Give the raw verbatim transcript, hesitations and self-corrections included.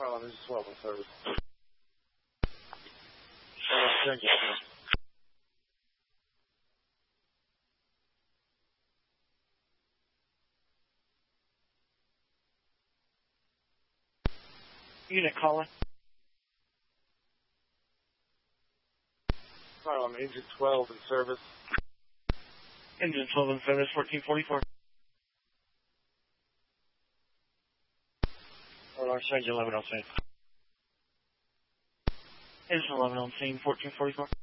Well, I'm just twelve in service. Uh, thank you. Unit calling. Well, I'm engine twelve in service. Engine twelve in service, fourteen forty-four. Or Orange Engine eleven on scene. Engine eleven on scene, fourteen forty-four.